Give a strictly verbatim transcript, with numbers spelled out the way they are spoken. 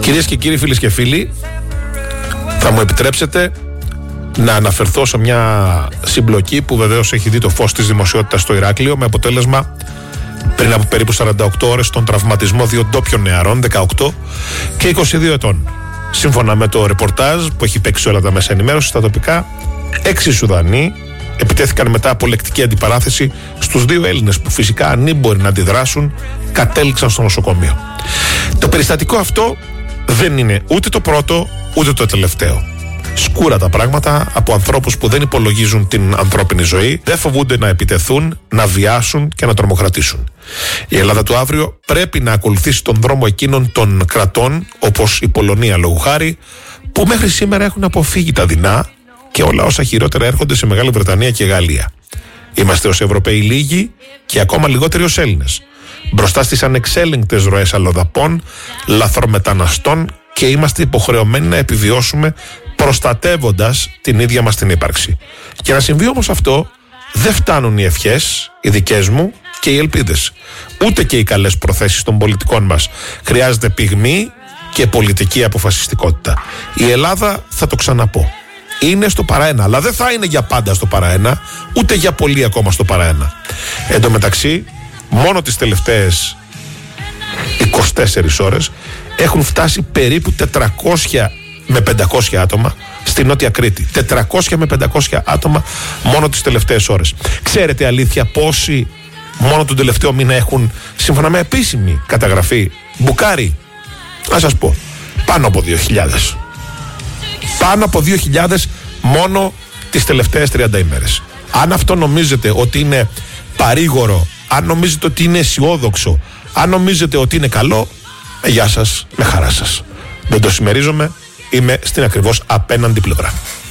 Κυρίες και κύριοι, φίλες και φίλοι, θα μου επιτρέψετε να αναφερθώ σε μια συμπλοκή που βεβαίως έχει δει το φως της δημοσιότητας στο Ηράκλειο, με αποτέλεσμα πριν από περίπου σαράντα οκτώ ώρες τον τραυματισμό δύο ντόπιων νεαρών, δεκαοκτώ και είκοσι δύο ετών. Σύμφωνα με το ρεπορτάζ που έχει παίξει όλα τα μέσα ενημέρωσης στα τοπικά, έξι Σουδανοί επιτέθηκαν μετά από λεκτική αντιπαράθεση στους δύο Έλληνες που φυσικά ανήμποροι να αντιδράσουν κατέληξαν στο νοσοκομείο. Το περιστατικό αυτό δεν είναι ούτε το πρώτο ούτε το τελευταίο. Σκούρα τα πράγματα από ανθρώπους που δεν υπολογίζουν την ανθρώπινη ζωή, δεν φοβούνται να επιτεθούν, να βιάσουν και να τρομοκρατήσουν. Η Ελλάδα του αύριο πρέπει να ακολουθήσει τον δρόμο εκείνων των κρατών, όπως η Πολωνία λόγου χάρη, που μέχρι σήμερα έχουν αποφύγει τα δεινά και όλα όσα χειρότερα έρχονται σε Μεγάλη Βρετανία και Γαλλία. Είμαστε ως Ευρωπαίοι λίγοι και ακόμα λιγότεροι ως Έλληνες, μπροστά στις ανεξέλεγκτες ροές αλλοδαπών, λαθρομεταναστών, και είμαστε υποχρεωμένοι να επιβιώσουμε προστατεύοντας την ίδια μας την ύπαρξη. Και να συμβεί όμως αυτό, δεν φτάνουν οι ευχές, οι δικές μου και οι ελπίδες. Ούτε και οι καλές προθέσεις των πολιτικών μας. Χρειάζεται πυγμή και πολιτική αποφασιστικότητα. Η Ελλάδα, θα το ξαναπώ, είναι στο παραένα, αλλά δεν θα είναι για πάντα στο παραένα, ούτε για πολύ ακόμα στο παραένα. Εν τω μεταξύ, μόνο τις τελευταίες είκοσι τέσσερις ώρες έχουν φτάσει περίπου τετρακόσια με πεντακόσια άτομα στη Νότια Κρήτη. τετρακόσια με πεντακόσια άτομα μόνο τις τελευταίες ώρες. Ξέρετε αλήθεια πόσοι μόνο τον τελευταίο μήνα έχουν, σύμφωνα με επίσημη καταγραφή, μπουκάρει? Να σας πω, πάνω από δύο χιλιάδες. Πάνω από δύο χιλιάδες μόνο τις τελευταίες τριάντα ημέρες. Αν αυτό νομίζετε ότι είναι παρήγορο, αν νομίζετε ότι είναι αισιόδοξο, αν νομίζετε ότι είναι καλό, με γεια σας, με χαρά σας. Δεν το συμμερίζομαι, είμαι στην ακριβώς απέναντι πλευρά.